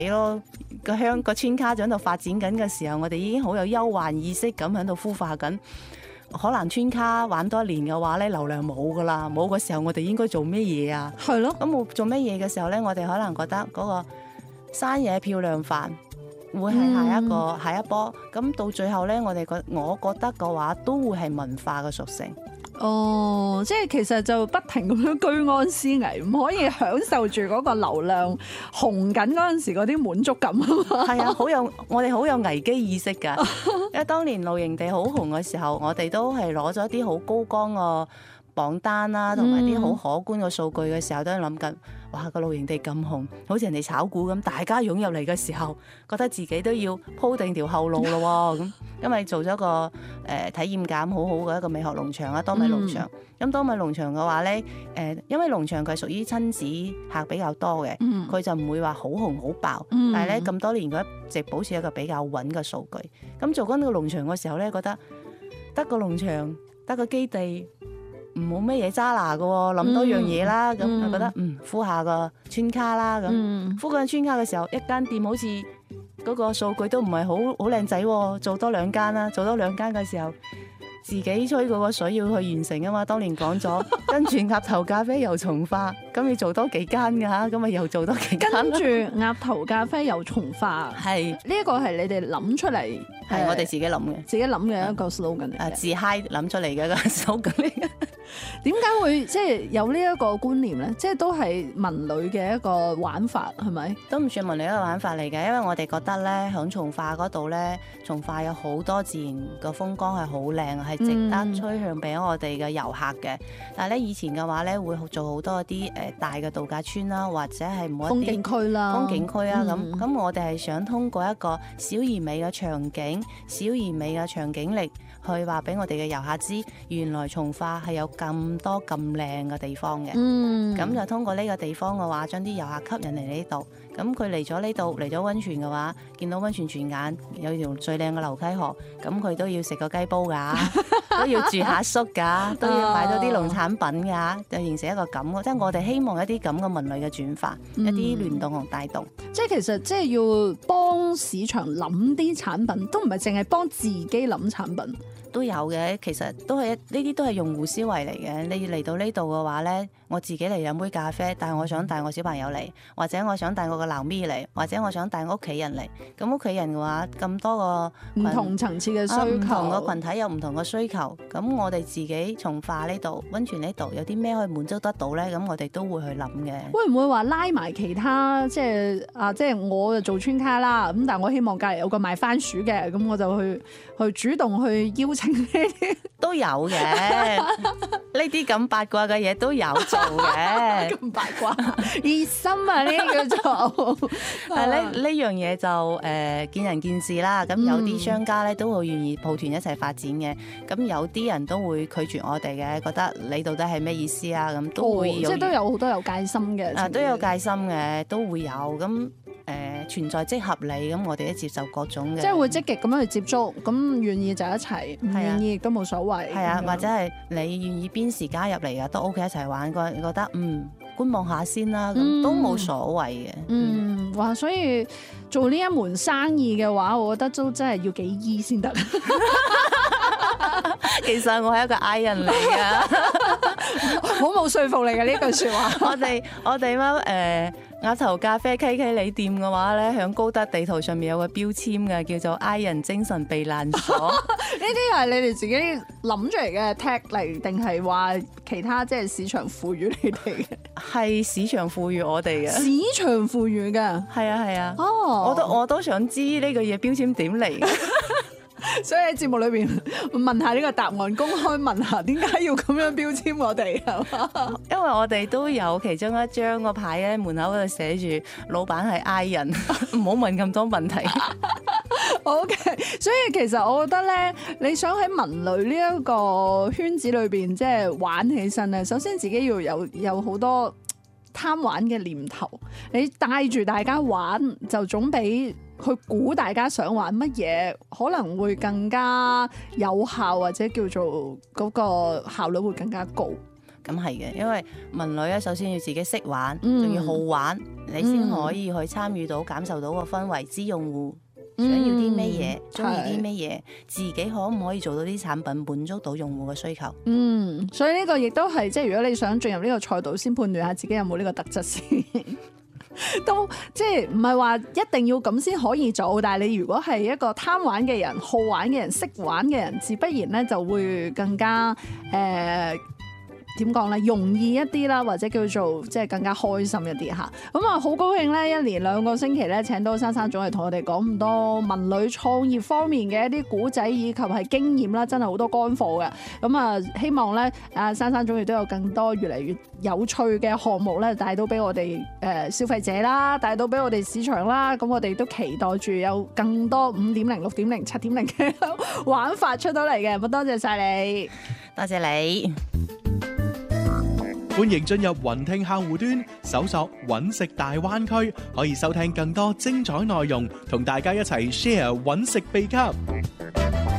咯，個村卡就喺度發展緊嘅時候，我哋已經好有憂患意識咁喺度孵化緊。可能村卡玩多一年嘅話咧，流量冇噶啦，冇嘅時候我哋應該做咩嘢啊？ 係咯， 咁冇做咩嘢嘅時候咧，我哋可能覺得嗰個山野漂亮飯會係下一波。咁到最後咧，我覺得嘅話都會係文化嘅屬性。 哦，即係其實就不停咁樣居安思危，唔可以享受住嗰個流量紅緊嗰陣時嗰啲滿足感啊嘛。 係啊，我哋好有危機意識㗎。因為當年露營地好紅嘅時候，我哋都係攞咗啲好高光個榜單啦，同埋啲好可觀嘅數據嘅時候，都係諗緊，哇，個露營地咁紅，好似人哋炒股咁，大家湧入嚟嘅時候，覺得自己都要鋪定條後路咯喎。咁因為做咗個體驗感好好嘅一個美學農場啦，多米農場。咁多米農場嘅話咧，因為農場佢係屬於親子客比較多嘅，佢就唔會話好紅好爆。但係咧咁多年佢一直保持一個比較穩嘅數據。咁做緊呢個農場嘅時候咧，覺得得個農場得個基地。唔冇乜嘢揸拿嘅喎，諗多樣嘢啦，咁就覺得敷下個村卡啦，咁敷緊村卡嘅時候，一間店好似嗰個數據都唔係好靚仔喎，做多兩間啦，做多兩間嘅時候，自己吹嗰個水要去完成啊嘛，當年講咗，跟住鴨頭咖啡又從化，咁要做多幾間㗎嚇，咁咪又做多幾間。 跟住鴨頭咖啡又從化，係呢一個係你哋諗出嚟， 係我哋自己諗嘅， 自己諗嘅一個 slogan 嚟嘅， 自嗨諗出嚟嘅個 slogan 嚟嘅。 點解會即係有呢一個觀念咧？即係都係文旅嘅一個玩法，係咪？ 都唔算文旅一個玩法嚟嘅，因為我哋覺得咧，響從化嗰度咧，從化有好多自然嘅風光係好靚，係值得吹向俾我哋嘅遊客嘅。但係咧，以前嘅話咧，會做好多啲大嘅度假村啦，或者係冇一啲風景區啦， 風景區啊咁。我哋係想通過一個小而美嘅場景、小而美嘅場景力，去話俾我哋嘅遊客知，原來從化係有咁多咁靚嘅地方嘅。咁就通過呢個地方嘅話，將啲遊客吸引嚟呢度。咁佢嚟咗呢度，嚟咗溫泉嘅話，見到溫泉泉眼有條最靚嘅流溪河，咁佢都要食個雞煲㗎，都要住下宿㗎，都要買到啲農產品㗎，就形成一個咁嘅。即係我哋希望一啲咁嘅文旅嘅轉化，一啲聯動同帶動。 即係其實即係要幫市場諗啲產品，都唔係淨係幫自己諗產品。 都有嘅，其實都係呢啲都係用戶思維嚟嘅。你嚟到呢度嘅話呢，我自己嚟飲杯咖啡，但係我想帶我小朋友嚟，或者我想帶我個鬧咪嚟，或者我想帶我屋企人嚟。咁屋企人嘅話，咁多個唔同層次嘅需求， 唔同個群體有唔同嘅需求。咁我哋自己從化呢度、溫泉呢度有啲咩可以滿足得到呢？咁我哋都會去諗嘅。 會唔會話拉埋其他即係我就做村卡啦，咁但係我希望隔離有個賣番薯嘅，咁我就去主動去邀請呢啲都有嘅。呢啲咁八卦嘅嘢都有做嘅。 咁八卦熱心啊！呢叫做呢樣嘢就見仁見智啦。咁有啲商家咧都會願意抱團一齊發展嘅。咁有啲人都會拒絕我哋嘅，覺得你到底係咩意思啊？咁都會有， 即係都有好多有戒心嘅。 都有戒心嘅，都會有咁。存在即合理，咁我哋都接受各種嘅， 即係會積極咁樣去接觸，咁願意就一齊，唔願意亦都冇所謂。 係啊，或者係你願意邊時加入嚟嘅，都 OK 一齊玩過，覺得觀望下先啦，咁都冇所謂嘅。 哇！所以做呢一門生意嘅話，我覺得都真係要幾醫先得。 其實我係一個 I 人嚟噶， 好冇說服力嘅呢句説話。 我哋鴨頭咖啡 KK 里店嘅話咧，響高德地圖上面有個標籤嘅，叫做 I 人精神避難所。 呢啲係你哋自己諗出嚟嘅 tag 嚟，定係話其他即係市場賦予你哋嘅？ 係市場賦予我哋嘅。 市場賦予嘅， 係啊係啊。 哦， 我都想知呢個嘢標籤點嚟嘅。 所以喺節目裏邊問下呢個答案，公開問下點解要咁樣標籤我哋係嘛？ 因為我哋都有其中一張個牌喺門口嗰度寫住老闆係 I 人，唔好問咁多問題。 OK， 所以其實我覺得咧，你想喺文旅呢一個圈子裏邊即係玩起身咧，首先自己要有好多貪玩嘅念頭，你帶住大家玩就總比去估大家想玩乜嘢可能會更加有效，或者叫做嗰個效率會更加高。 咁係嘅，因為文旅咧，首先要自己識玩， 嗯仲要好玩，你先可以去參與到、感受到個氛圍，知用戶想要啲咩嘢，中意啲咩嘢，自己可唔可以做到啲產品滿足到用戶嘅需求？ 所以呢個亦都係即係如果你想進入呢個賽道，先判斷下自己有冇呢個特質先。都即係唔係話一定要咁先可以做，但係你如果係一個貪玩嘅人、好玩嘅人、識玩嘅人，自不然咧就會更加點講咧，容易一啲啦，或者叫做即係更加開心一啲嚇。咁啊，好高興咧，一連2個星期咧請到珊珊總嚟同我哋講咁多文旅創業方面嘅一啲古仔以及係經驗啦，真係好多乾貨嘅。咁啊，希望咧珊珊總亦都有更多越嚟越有趣嘅項目咧，帶到俾我哋消費者啦，帶到俾我哋市場啦。咁我哋都期待住有更多5.0、6.0、7.0嘅玩法出到嚟嘅。咁多謝晒你， 多謝你。 歡迎進入雲聽客戶端，搜索揾食大灣區，可以收聽更多精彩內容，同大家一齊 share 揾食秘笈。